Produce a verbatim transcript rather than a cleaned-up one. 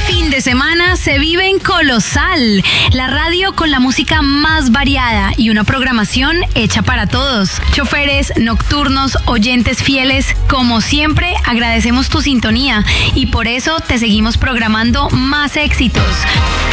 fin de semana se vive en Colosal, la radio con la música más variada y una programación hecha para todos. Choferes, nocturnos, oyentes fieles, como siempre agradecemos tu sintonía y por eso te seguimos programando más éxitos.